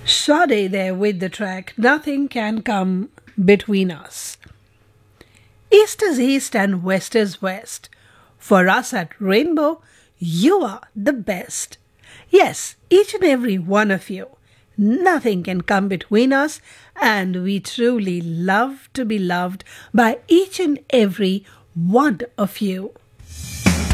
Sade there with the track, nothing can come between us. East is east and west is west. For us at Rainbow, you are the best. Yes, each and every one of you. Nothing can come between us, and we truly love to be loved by each and every one of you.